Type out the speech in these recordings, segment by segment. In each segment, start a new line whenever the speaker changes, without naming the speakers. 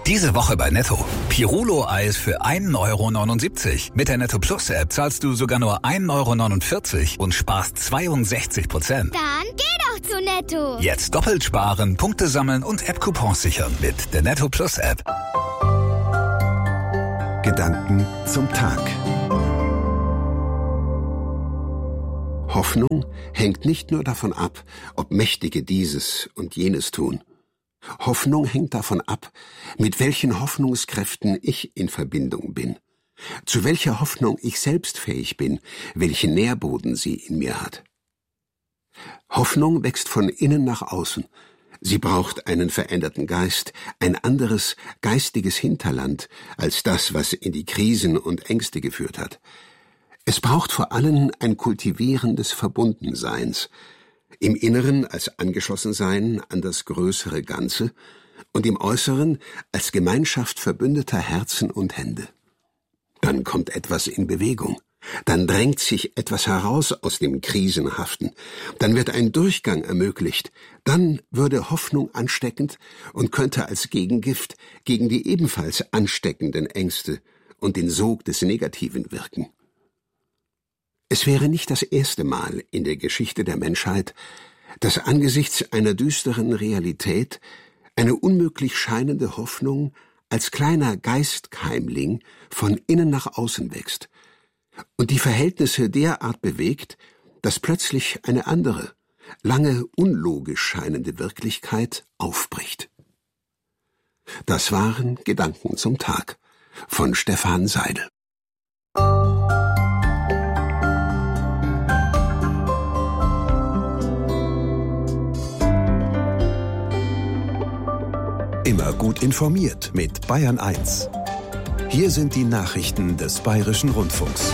Diese Woche bei Netto. Pirulo-Eis für 1,79 €. Mit der Netto Plus App zahlst du sogar nur 1,49 € und sparst 62%.
Dann geh doch zu Netto.
Jetzt doppelt sparen, Punkte sammeln und App-Coupons sichern mit der Netto Plus App.
Gedanken zum Tag. Hoffnung hängt nicht nur davon ab, ob Mächtige dieses und jenes tun. Hoffnung hängt davon ab, mit welchen Hoffnungskräften ich in Verbindung bin, zu welcher Hoffnung ich selbst fähig bin, welchen Nährboden sie in mir hat. Hoffnung wächst von innen nach außen. Sie braucht einen veränderten Geist, ein anderes geistiges Hinterland als das, was in die Krisen und Ängste geführt hat. Es braucht vor allem ein Kultivieren des Verbundenseins, im Inneren als Angeschlossensein an das größere Ganze und im Äußeren als Gemeinschaft verbündeter Herzen und Hände. Dann kommt etwas in Bewegung. Dann drängt sich etwas heraus aus dem Krisenhaften. Dann wird ein Durchgang ermöglicht. Dann würde Hoffnung ansteckend und könnte als Gegengift gegen die ebenfalls ansteckenden Ängste und den Sog des Negativen wirken. Es wäre nicht das erste Mal in der Geschichte der Menschheit, dass angesichts einer düsteren Realität eine unmöglich scheinende Hoffnung als kleiner Geistkeimling von innen nach außen wächst und die Verhältnisse derart bewegt, dass plötzlich eine andere, lange unlogisch scheinende Wirklichkeit aufbricht. Das waren Gedanken zum Tag von Stefan Seidel. Immer gut informiert mit Bayern 1. Hier sind die Nachrichten des Bayerischen Rundfunks.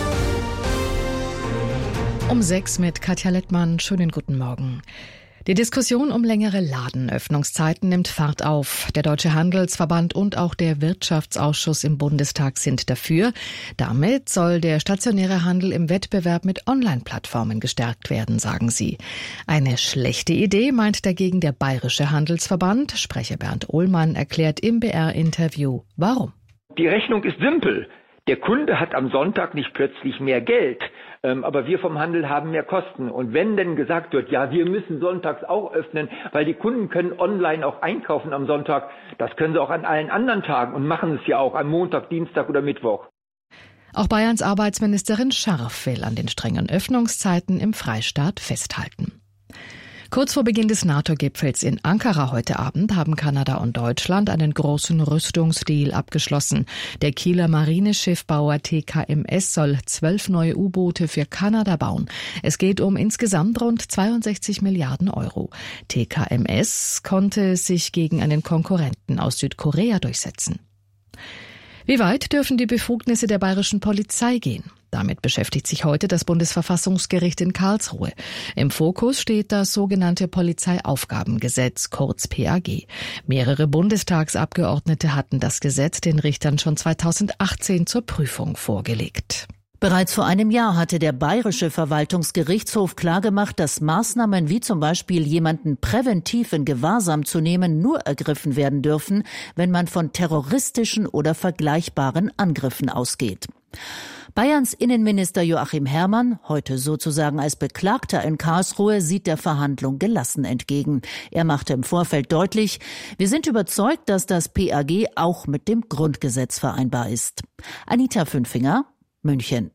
Um 6 mit Katja Lettmann. Schönen guten Morgen. Die Diskussion um längere Ladenöffnungszeiten nimmt Fahrt auf. Der Deutsche Handelsverband und auch der Wirtschaftsausschuss im Bundestag sind dafür. Damit soll der stationäre Handel im Wettbewerb mit Online-Plattformen gestärkt werden, sagen sie. Eine schlechte Idee, meint dagegen der Bayerische Handelsverband. Sprecher Bernd Ohlmann erklärt im BR-Interview, warum.
Die Rechnung ist simpel. Der Kunde hat am Sonntag nicht plötzlich mehr Geld, aber wir vom Handel haben mehr Kosten. Und wenn denn gesagt wird, ja, wir müssen sonntags auch öffnen, weil die Kunden können online auch einkaufen am Sonntag, das können sie auch an allen anderen Tagen und machen es ja auch am Montag, Dienstag oder Mittwoch.
Auch Bayerns Arbeitsministerin Scharf will an den strengen Öffnungszeiten im Freistaat festhalten. Kurz vor Beginn des NATO-Gipfels in Ankara heute Abend haben Kanada und Deutschland einen großen Rüstungsdeal abgeschlossen. Der Kieler Marineschiffbauer TKMS soll 12 neue U-Boote für Kanada bauen. Es geht um insgesamt rund 62 Milliarden Euro. TKMS konnte sich gegen einen Konkurrenten aus Südkorea durchsetzen. Wie weit dürfen die Befugnisse der bayerischen Polizei gehen? Damit beschäftigt sich heute das Bundesverfassungsgericht in Karlsruhe. Im Fokus steht das sogenannte Polizeiaufgabengesetz, kurz PAG. Mehrere Bundestagsabgeordnete hatten das Gesetz den Richtern schon 2018 zur Prüfung vorgelegt.
Bereits vor einem Jahr hatte der Bayerische Verwaltungsgerichtshof klargemacht, dass Maßnahmen wie zum Beispiel jemanden präventiv in Gewahrsam zu nehmen nur ergriffen werden dürfen, wenn man von terroristischen oder vergleichbaren Angriffen ausgeht. Bayerns Innenminister Joachim Herrmann, heute sozusagen als Beklagter in Karlsruhe, sieht der Verhandlung gelassen entgegen. Er machte im Vorfeld deutlich, wir sind überzeugt, dass das PAG auch mit dem Grundgesetz vereinbar ist. Anita Fünfinger, München.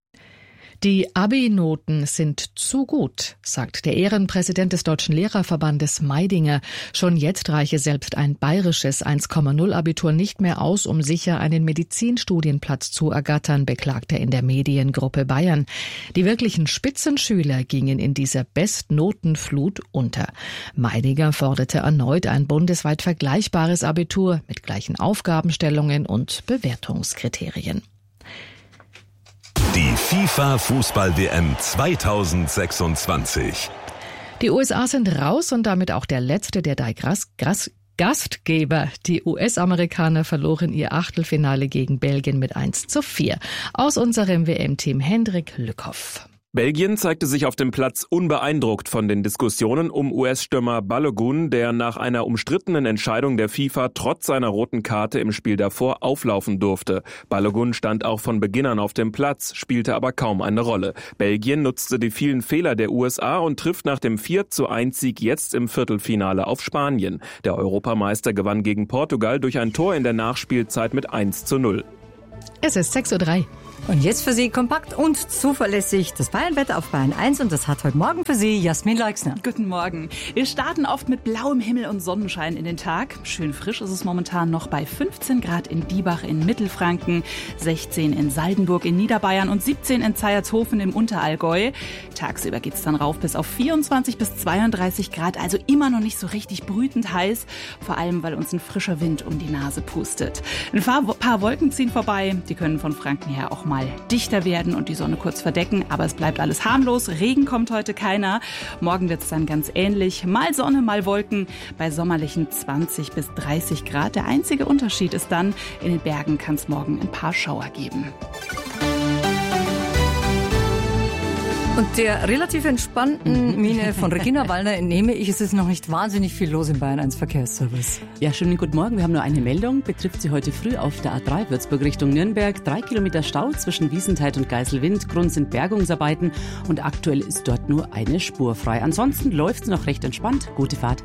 Die Abi-Noten sind zu gut, sagt der Ehrenpräsident des Deutschen Lehrerverbandes Meidinger. Schon jetzt reiche selbst ein bayerisches 1,0-Abitur nicht mehr aus, um sicher einen Medizinstudienplatz zu ergattern, beklagt er in der Mediengruppe Bayern. Die wirklichen Spitzenschüler gingen in dieser Bestnotenflut unter. Meidinger forderte erneut ein bundesweit vergleichbares Abitur mit gleichen Aufgabenstellungen und Bewertungskriterien.
Die FIFA-Fußball-WM 2026.
Die USA sind raus und damit auch der letzte der drei Gastgeber. Die US-Amerikaner verloren ihr Achtelfinale gegen Belgien mit 1:4. Aus unserem WM-Team Hendrik Lückhoff.
Belgien zeigte sich auf dem Platz unbeeindruckt von den Diskussionen um US-Stürmer Balogun, der nach einer umstrittenen Entscheidung der FIFA trotz seiner roten Karte im Spiel davor auflaufen durfte. Balogun stand auch von Beginn an auf dem Platz, spielte aber kaum eine Rolle. Belgien nutzte die vielen Fehler der USA und trifft nach dem 4:1-Sieg jetzt im Viertelfinale auf Spanien. Der Europameister gewann gegen Portugal durch ein Tor in der Nachspielzeit mit 1:0.
Es ist 6:03 Uhr.
Und jetzt für Sie kompakt und zuverlässig das Bayern-Wetter auf Bayern 1 und das hat heute Morgen für Sie Jasmin Leixner.
Guten Morgen. Wir starten oft mit blauem Himmel und Sonnenschein in den Tag. Schön frisch ist es momentan noch bei 15 Grad in Diebach in Mittelfranken, 16 in Saldenburg in Niederbayern und 17 in Zeiershofen im Unterallgäu. Tagsüber geht's dann rauf bis auf 24 bis 32 Grad, also immer noch nicht so richtig brütend heiß, vor allem weil uns ein frischer Wind um die Nase pustet. Ein paar Wolken ziehen vorbei, die können von Franken her auch mal dichter werden und die Sonne kurz verdecken, aber es bleibt alles harmlos. Regen kommt heute keiner. Morgen wird es dann ganz ähnlich. Mal Sonne, mal Wolken bei sommerlichen 20 bis 30 Grad. Der einzige Unterschied ist dann, in den Bergen kann es morgen ein paar Schauer geben.
Und der relativ entspannten Miene von Regina Wallner entnehme ich, es ist noch nicht wahnsinnig viel los im Bayern 1 Verkehrsservice.
Ja, schönen guten Morgen. Wir haben nur eine Meldung. Betrifft Sie heute früh auf der A3 Würzburg Richtung Nürnberg. 3 Kilometer Stau zwischen Wiesentheit und Geiselwind. Grund sind Bergungsarbeiten und aktuell ist dort nur eine Spur frei. Ansonsten läuft es noch recht entspannt. Gute Fahrt.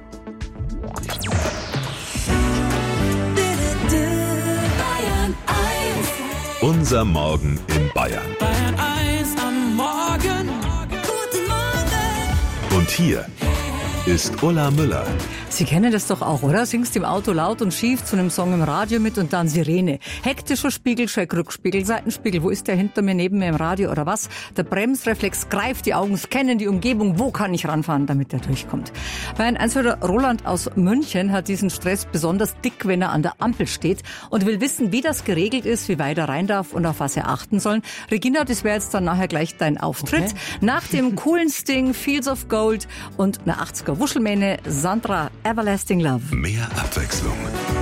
Unser Morgen in Bayern.
Bayern 1 am Morgen. Guten Morgen.
Und hier ist Ulla Müller.
Sie kennen das doch auch, oder? Singst im Auto laut und schief zu einem Song im Radio mit und dann Sirene. Hektischer Spiegel, Schrägrückspiegel, Seitenspiegel. Wo ist der hinter mir, neben mir im Radio oder was? Der Bremsreflex greift die Augen, scannen die Umgebung. Wo kann ich ranfahren, damit der durchkommt? Bayern 1-Hörer Roland aus München hat diesen Stress besonders dick, wenn er an der Ampel steht und will wissen, wie das geregelt ist, wie weit er rein darf und auf was er achten soll. Regina, das wäre jetzt dann nachher gleich dein Auftritt. Okay. Nach dem coolen Sting, Fields of Gold und einer 80er Wuschelmähne, Sandra, Everlasting Love.
Mehr Abwechslung.